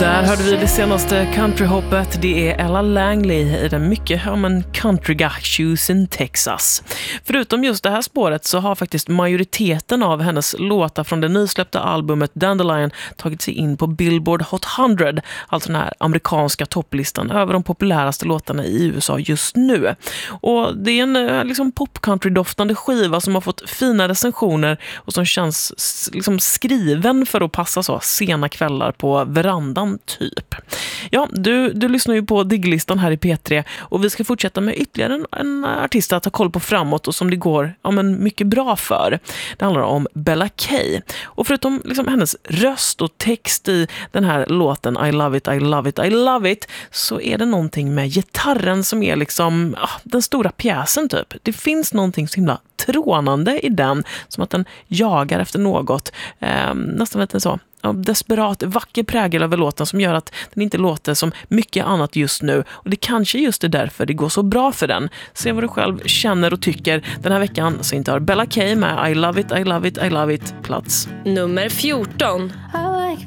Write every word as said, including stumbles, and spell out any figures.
Där hörde vi det senaste countryhoppet. Det är Ella Langley i den mycket ja, men country shoes in Texas. Förutom just det här spåret så har faktiskt majoriteten av hennes låtar från det nysläppta albumet Dandelion tagit sig in på Billboard Hot hundra, alltså den här amerikanska topplistan över de populäraste låtarna i U S A just nu. Och det är en liksom pop-country-doftande skiva som har fått fina recensioner och som känns liksom skriven för att passa så sena kvällar på verandan typ. Ja, du, du lyssnar ju på Digglistan här i P tre och vi ska fortsätta med ytterligare en, en artist att ta koll på framåt och som det går ja, men mycket bra för. Det handlar om Bella Kay. Och förutom liksom hennes röst och text i den här låten I love it, I love it, I love it så är det någonting med gitarren som är liksom ja, den stora pjäsen typ. Det finns någonting så himla trånande i den som att den jagar efter något. Eh, nästan lite så. Desperat, vacker prägel över låten som gör att den inte låter som mycket annat just nu. Och det kanske just är därför det går så bra för den. Se vad du själv känner och tycker. Den här veckan så inte har Bella Kay med I love it, I love it, I love it plats nummer fjorton.